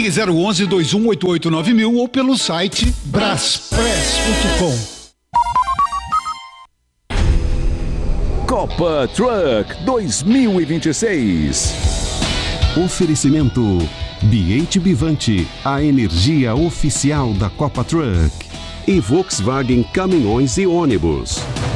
Ligue 011-2188-9000 ou pelo site braspress.com. Copa Truck 2026. Oferecimento Biate Bivante, a energia oficial da Copa Truck. E Volkswagen Caminhões e Ônibus.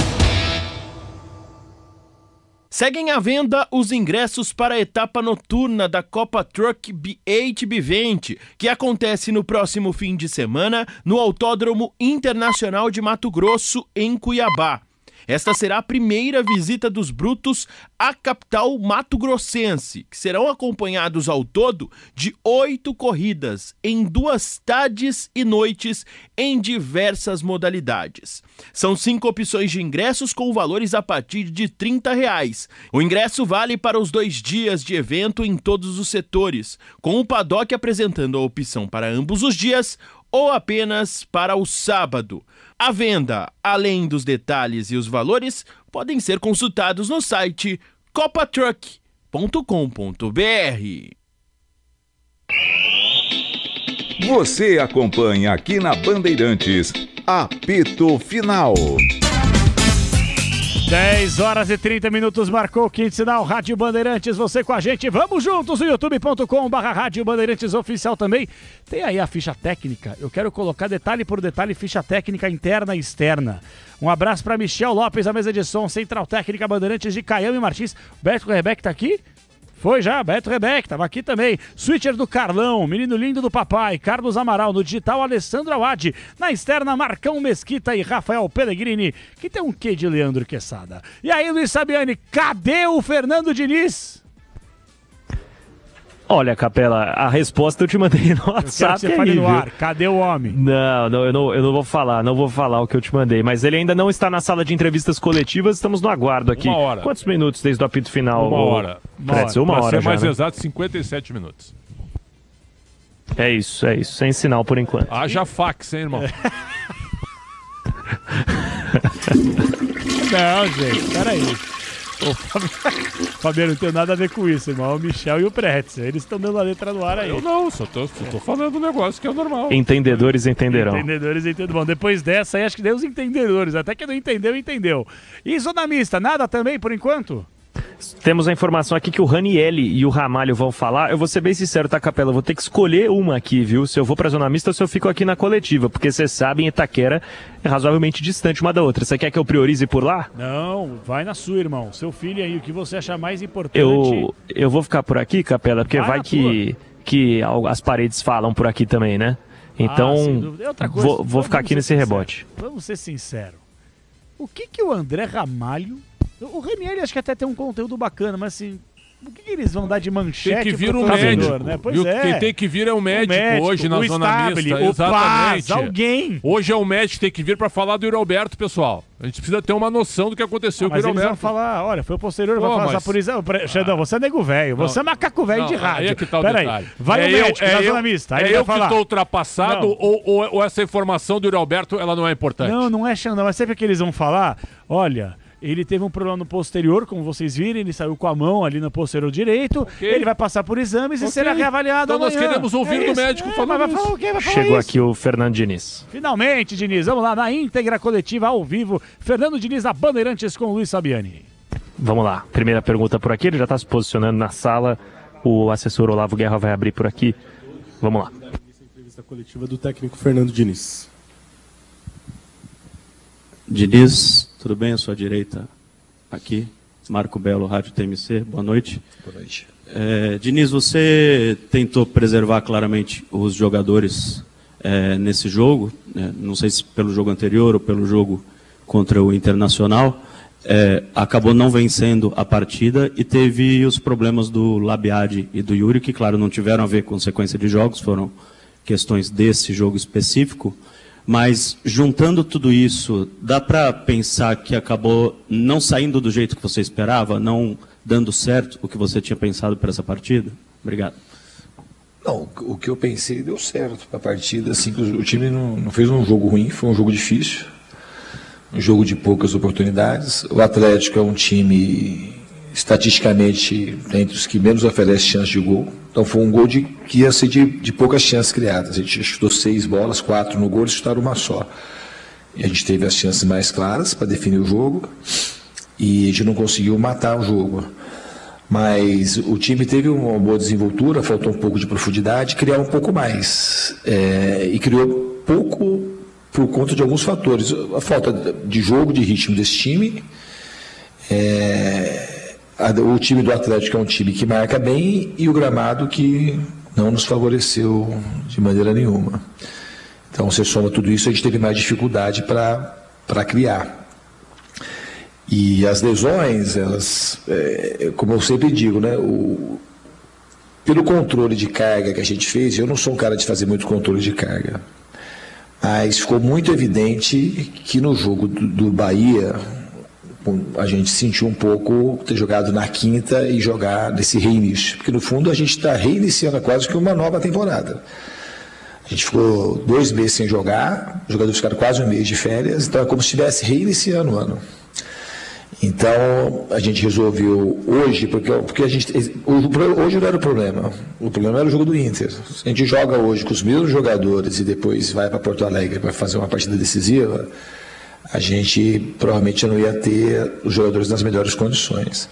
Seguem à venda os ingressos para a etapa noturna da Copa Truck Biate Bivante, que acontece no próximo fim de semana no Autódromo Internacional de Mato Grosso, em Cuiabá. Esta será a primeira visita dos brutos à capital mato-grossense, que serão acompanhados ao todo de 8 corridas em 2 tardes e noites em diversas modalidades. São 5 opções de ingressos com valores a partir de R$ 30. O ingresso vale para os 2 dias de evento em todos os setores, com o paddock apresentando a opção para ambos os dias ou apenas para o sábado. A venda, além dos detalhes e os valores, podem ser consultados no site copatruck.com.br. Você acompanha aqui na Bandeirantes, apito final. 10 horas e 30 minutos, marcou o quinto sinal, Rádio Bandeirantes, você com a gente, vamos juntos, no youtube.com/Rádio Bandeirantes Oficial também. Tem aí a ficha técnica, eu quero colocar detalhe por detalhe, ficha técnica interna e externa. Um abraço para Michel Lopes, a mesa de som, Central Técnica Bandeirantes de Caiame Martins. Beto Rebeck tá aqui? Foi já, Beto Rebeck, tava aqui também. Switcher do Carlão, menino lindo do papai, Carlos Amaral. No digital, Alessandro Awad. Na externa, Marcão Mesquita e Rafael Pellegrini, que tem um quê de Leandro Quesada. E aí, Luiz Sabiani, cadê o Fernando Diniz? Olha, Capela, a resposta eu te mandei no WhatsApp. Você fale no ar, cadê o homem? Não, eu não vou falar o que eu te mandei, mas ele ainda não está na sala de entrevistas coletivas, estamos no aguardo aqui. 1 hora. Quantos minutos desde o apito final? 1 hora. Fred, 1 hora pra ser já, mais né? exato, 57 minutos. É isso, sem sinal por enquanto. Haja fax, hein, irmão? Não, gente, peraí. Ô, Fabiano, não tem nada a ver com isso, irmão. O Michel e o Pretz, eles estão dando a letra no ar aí. Eu não, só tô falando um negócio que é normal. Entendedores entenderão. Entendedores entenderão. Bom, depois dessa aí, acho que deu os entendedores. Até que não entendeu, entendeu. E zona mista, nada também, por enquanto? Temos a informação aqui que o Ranieri e o Ramalho vão falar. Eu vou ser bem sincero, tá, Capela? Eu vou ter que escolher uma aqui, viu? Se eu vou pra zona mista ou se eu fico aqui na coletiva. Porque vocês sabem, Itaquera é razoavelmente distante uma da outra. Você quer que eu priorize por lá? Não, vai na sua, irmão. Seu filho aí, o que você achar mais importante. Eu vou ficar por aqui, Capela, porque vai que as paredes falam por aqui também, né? Então, vou ficar aqui nesse rebote. Vamos ser sinceros. O que o André Ramalho... O Ranieri acho que até tem um conteúdo bacana, mas assim, o que eles vão dar de manchete? Tem que vir o médico, né? Pois é. Quem tem que vir é o médico hoje na zona mista. Exatamente. Alguém. Hoje é o médico que tem que vir para falar do Yuri Alberto, pessoal. A gente precisa ter uma noção do que aconteceu com o Yuri Alberto. Mas eles vão falar, olha, foi o posterior, vai passar por isso. Xandão, você é nego velho, você é macaco velho de rádio. Aí é que tá o detalhe. Vai o médico na zona mista. É eu que estou ultrapassado ou essa informação do Yuri Alberto, ela não é importante? Não é, Xandão, mas sempre que eles vão falar, olha... Ele teve um problema no posterior, como vocês viram, ele saiu com a mão ali no posterior direito, okay. Ele vai passar por exames e será reavaliado então amanhã. Nós queremos ouvir do médico falando vai falar o quê? Chegou aqui o Fernando Diniz. Finalmente, Diniz, vamos lá, na íntegra coletiva, ao vivo, Fernando Diniz na Bandeirantes com o Luiz Sabiani. Vamos lá, primeira pergunta por aqui, ele já está se posicionando na sala, o assessor Olavo Guerra vai abrir por aqui, vamos lá. Entrevista coletiva do técnico Fernando Diniz. Diniz, tudo bem? À sua direita, aqui, Marco Belo, Rádio TMC, boa noite. Boa noite. Diniz, você tentou preservar claramente os jogadores nesse jogo, não sei se pelo jogo anterior ou pelo jogo contra o Internacional, acabou não vencendo a partida e teve os problemas do Labiade e do Yuri, que claro não tiveram a ver com sequência de jogos, foram questões desse jogo específico. Mas, juntando tudo isso, dá para pensar que acabou não saindo do jeito que você esperava, não dando certo o que você tinha pensado para essa partida? Obrigado. Não, o que eu pensei deu certo para a partida. Assim, o time não fez um jogo ruim, foi um jogo difícil, um jogo de poucas oportunidades. O Atlético é um time estatisticamente entre os que menos oferece chance de gol. Então foi um gol que ia ser de poucas chances criadas. A gente chutou 6 bolas, 4 no gol, eles chutaram uma só. E a gente teve as chances mais claras para definir o jogo e a gente não conseguiu matar o jogo. Mas o time teve uma boa desenvoltura, faltou um pouco de profundidade, criar um pouco mais. E criou pouco por conta de alguns fatores. A falta de jogo, de ritmo desse time. O time do Atlético é um time que marca bem e o gramado que não nos favoreceu de maneira nenhuma. Então, você soma tudo isso, a gente teve mais dificuldade para criar. E as lesões, elas, como eu sempre digo, né, pelo controle de carga que a gente fez, eu não sou um cara de fazer muito controle de carga, mas ficou muito evidente que no jogo do Bahia, a gente sentiu um pouco ter jogado na quinta e jogar nesse reinício, porque no fundo a gente está reiniciando quase que uma nova temporada. A gente ficou 2 meses sem jogar, os jogadores ficaram quase um mês de férias, então é como se estivesse reiniciando o ano. Então, a gente resolveu hoje, porque hoje não era o problema era o jogo do Inter. Se a gente joga hoje com os mesmos jogadores e depois vai para Porto Alegre para fazer uma partida decisiva, a gente provavelmente não ia ter os jogadores nas melhores condições.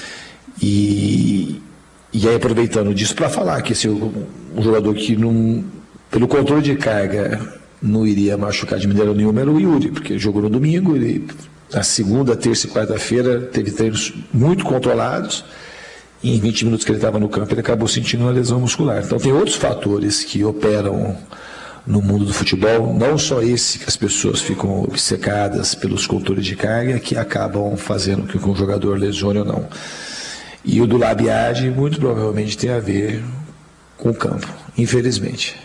E aí, aproveitando disso para falar que um jogador que não, pelo controle de carga não iria machucar de maneira nenhuma era o Yuri, porque jogou no domingo, ele na segunda, terça e quarta-feira teve treinos muito controlados e em 20 minutos que ele estava no campo ele acabou sentindo uma lesão muscular. Então tem outros fatores que operam no mundo do futebol, não só esse que as pessoas ficam obcecadas pelos controles de carga que acabam fazendo com que um jogador lesione ou não. E o do Labiade muito provavelmente tem a ver com o campo, infelizmente.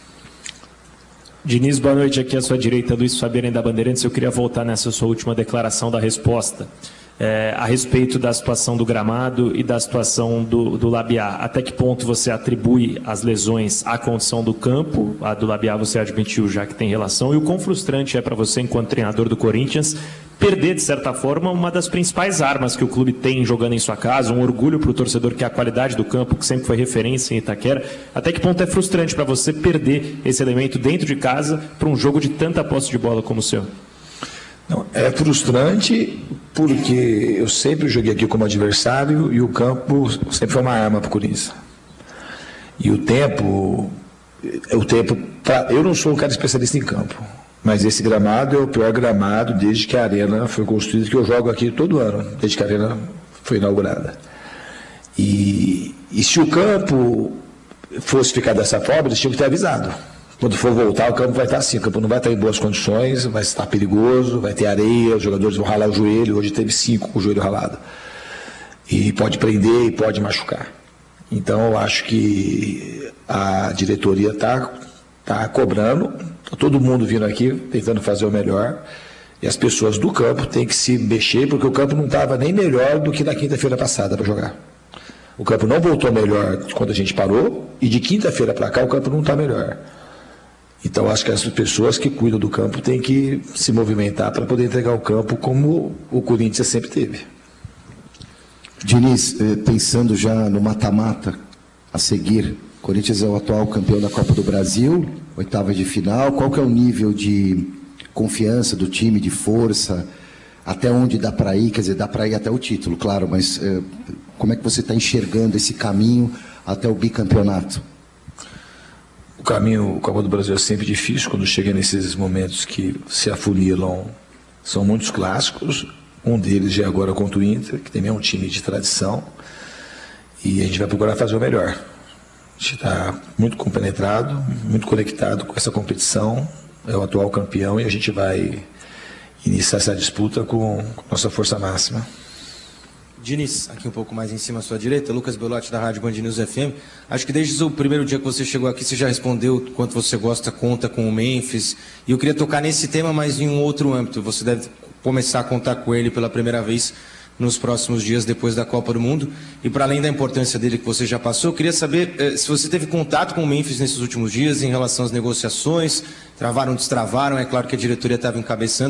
Diniz, boa noite. Aqui à sua direita, Luiz Fabiano da Bandeirantes. Eu queria voltar nessa sua última declaração da resposta a respeito da situação do gramado e da situação do Labiá. Até que ponto você atribui as lesões à condição do campo? A do Labiá você admitiu já que tem relação. E o quão frustrante é para você, enquanto treinador do Corinthians, perder, de certa forma, uma das principais armas que o clube tem jogando em sua casa, um orgulho para o torcedor, que é a qualidade do campo, que sempre foi referência em Itaquera. Até que ponto é frustrante para você perder esse elemento dentro de casa para um jogo de tanta posse de bola como o seu? Não, é frustrante porque eu sempre joguei aqui como adversário e o campo sempre foi uma arma para o Corinthians. E o tempo eu não sou um cara especialista em campo, mas esse gramado é o pior gramado desde que a arena foi construída, que eu jogo aqui todo ano, desde que a arena foi inaugurada. E se o campo fosse ficar dessa forma, eles tinham que ter avisado. Quando for voltar, o campo vai estar assim, o campo não vai estar em boas condições, vai estar perigoso, vai ter areia, os jogadores vão ralar o joelho, hoje teve 5 com o joelho ralado. E pode prender e pode machucar. Então eu acho que a diretoria está cobrando, está todo mundo vindo aqui tentando fazer o melhor, e as pessoas do campo têm que se mexer, porque o campo não estava nem melhor do que na quinta-feira passada para jogar. O campo não voltou melhor quando a gente parou, e de quinta-feira para cá o campo não está melhor. Então acho que as pessoas que cuidam do campo têm que se movimentar para poder entregar o campo como o Corinthians sempre teve. Diniz, pensando já no mata-mata a seguir, o Corinthians é o atual campeão da Copa do Brasil, 8ª de final. Qual que é o nível de confiança do time, de força, até onde dá para ir? Quer dizer, dá para ir até o título, claro, mas como é que você está enxergando esse caminho até o bicampeonato? O caminho Copa do Brasil é sempre difícil quando chega nesses momentos que se afunilam. São muitos clássicos, um deles já é agora contra o Inter, que também é um time de tradição, e a gente vai procurar fazer o melhor. A gente está muito compenetrado, muito conectado com essa competição, é o atual campeão e a gente vai iniciar essa disputa com nossa força máxima. Diniz, aqui um pouco mais em cima à sua direita, Lucas Belotti da Rádio Band News FM. Acho que desde o primeiro dia que você chegou aqui, você já respondeu o quanto você conta com o Memphis. E eu queria tocar nesse tema, mas em um outro âmbito. Você deve começar a contar com ele pela primeira vez nos próximos dias depois da Copa do Mundo. E para além da importância dele que você já passou, eu queria saber se você teve contato com o Memphis nesses últimos dias em relação às negociações, travaram, destravaram. É claro que a diretoria estava encabeçando,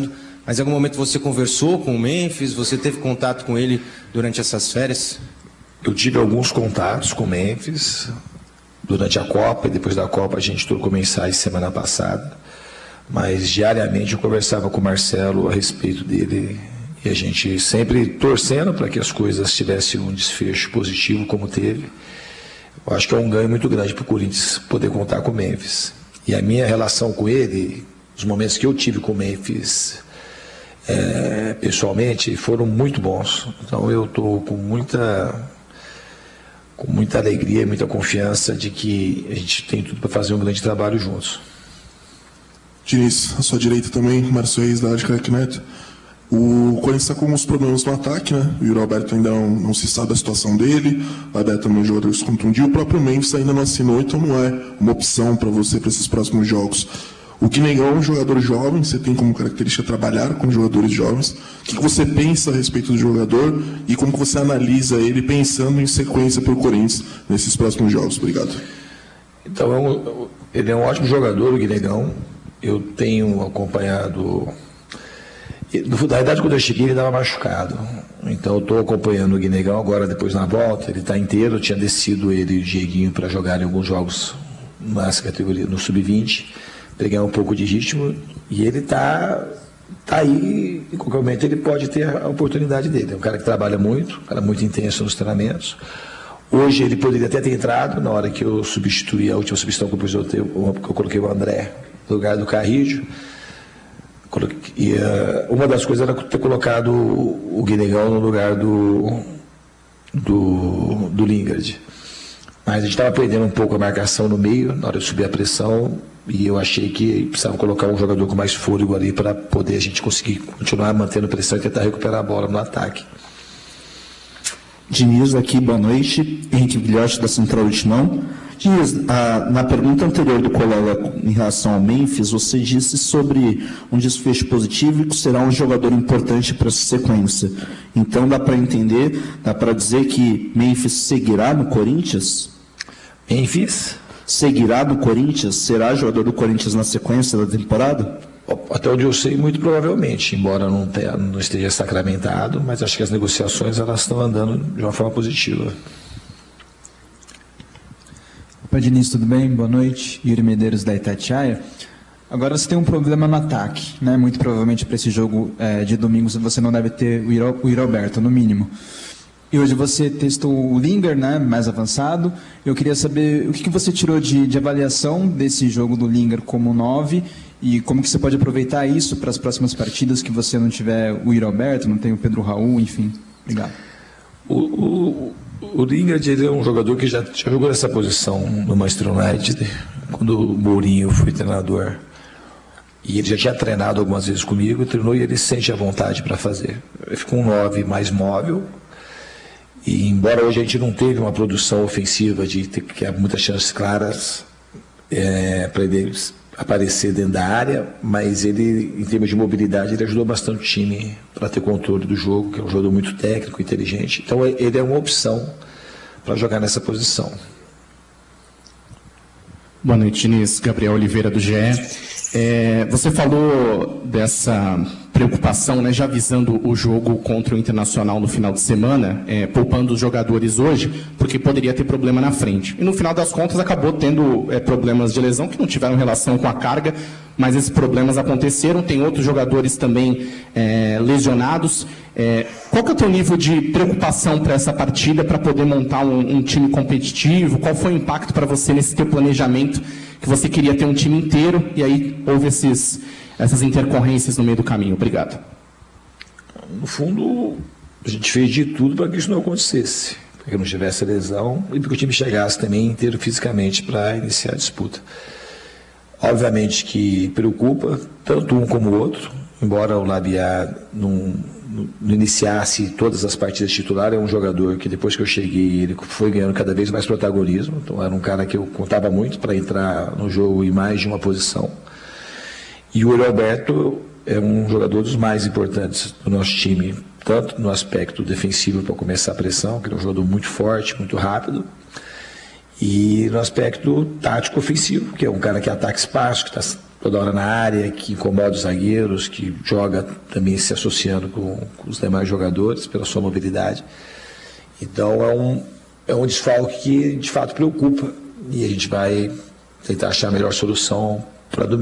mas em algum momento você conversou com o Memphis? Você teve contato com ele durante essas férias? Eu tive alguns contatos com o Memphis durante a Copa, e depois da Copa a gente trocou mensagem semana passada, mas diariamente eu conversava com o Marcelo a respeito dele, e a gente sempre torcendo para que as coisas tivessem um desfecho positivo como teve. Eu acho que é um ganho muito grande para o Corinthians poder contar com o Memphis. E a minha relação com ele, os momentos que eu tive com o Memphis pessoalmente, foram muito bons. Então eu estou com muita alegria e muita confiança de que a gente tem tudo para fazer um grande trabalho juntos. Diniz, à sua direita também, Márcio Reis, da Rádio Crack Neto. O Corinthians está com alguns problemas no ataque, né? O Yuri Alberto ainda não se sabe a situação dele, o Alberto também é um jogador que se contundiu, o próprio Memphis ainda não assinou, então não é uma opção para você para esses próximos jogos. O Guinegão é um jogador jovem, você tem como característica trabalhar com jogadores jovens. O que você pensa a respeito do jogador e como você analisa ele pensando em sequência para o Corinthians nesses próximos jogos? Obrigado. Então, ele é um ótimo jogador, o Guinegão. Eu tenho acompanhado... Na verdade, quando eu cheguei, ele estava machucado. Então, eu estou acompanhando o Guinegão agora, depois na volta. Ele está inteiro, eu tinha descido ele e o Dieguinho para jogar em alguns jogos nessa categoria, no Sub-20. Pegar um pouco de ritmo, e ele está aí, em qualquer momento ele pode ter a oportunidade dele. É um cara que trabalha muito, um cara muito intenso nos treinamentos. Hoje ele poderia até ter entrado, na hora que eu substituí a última substituição que eu coloquei o André no lugar do Carrijo. E uma das coisas era ter colocado o Guinegão no lugar do Lingard. Mas a gente estava perdendo um pouco a marcação no meio, na hora de subir a pressão, e eu achei que precisava colocar um jogador com mais fôlego ali para poder a gente conseguir continuar mantendo pressão e tentar recuperar a bola no ataque. Diniz aqui, boa noite. Henrique Vilhote, da Central do Timão. Diniz, na pergunta anterior do colega em relação ao Memphis, você disse sobre um desfecho positivo e que será um jogador importante para essa sequência. Então dá para entender, dá para dizer que Memphis seguirá no Corinthians? Memphis? Seguirá no Corinthians? Será jogador do Corinthians na sequência da temporada? Até onde eu sei, muito provavelmente, embora não esteja sacramentado, mas acho que as negociações elas estão andando de uma forma positiva. Opa, Diniz, tudo bem? Boa noite. Yuri Medeiros, da Itatiaia. Agora você tem um problema no ataque, né? Muito provavelmente para esse jogo de domingo você não deve ter o Yuri Alberto, no mínimo. E hoje você testou o Lingard, né, mais avançado. Eu queria saber o que você tirou de avaliação desse jogo do Lingard como 9 e como que você pode aproveitar isso para as próximas partidas que você não tiver o Yuri Alberto, não tem o Pedro Raul, enfim. Obrigado. O Lingard, ele é um jogador que já jogou nessa posição no Manchester United, quando o Mourinho foi treinador. E ele já tinha treinado algumas vezes comigo, treinou e ele sente a vontade para fazer. Ele ficou um 9 mais móvel. E embora hoje a gente não teve uma produção ofensiva que há muitas chances claras para ele aparecer dentro da área, mas ele, em termos de mobilidade, ele ajudou bastante o time para ter controle do jogo, que é um jogador muito técnico, inteligente. Então ele é uma opção para jogar nessa posição. Boa noite, Diniz. Gabriel Oliveira, do GE. Você falou dessa preocupação, né, já visando o jogo contra o Internacional no final de semana, poupando os jogadores hoje, porque poderia ter problema na frente. E no final das contas acabou tendo problemas de lesão que não tiveram relação com a carga, mas esses problemas aconteceram. Tem outros jogadores também lesionados. Qual que é o teu nível de preocupação para essa partida, para poder montar um time competitivo? Qual foi o impacto para você nesse teu planejamento, que você queria ter um time inteiro e aí houve essas intercorrências no meio do caminho? Obrigado. No fundo, a gente fez de tudo para que isso não acontecesse, para que não tivesse lesão e para que o time chegasse também inteiro fisicamente para iniciar a disputa. Obviamente que preocupa tanto um como o outro, embora o Labiá não iniciasse todas as partidas titular, é um jogador que depois que eu cheguei ele foi ganhando cada vez mais protagonismo, então era um cara que eu contava muito para entrar no jogo em mais de uma posição. E o Yuri Alberto é um jogador dos mais importantes do nosso time, tanto no aspecto defensivo para começar a pressão, que ele é um jogador muito forte, muito rápido, e no aspecto tático ofensivo, que é um cara que ataca espaço, que está toda hora na área, que incomoda os zagueiros, que joga também se associando com os demais jogadores pela sua mobilidade. Então é um desfalque que de fato preocupa e a gente vai tentar achar a melhor solução para domingo.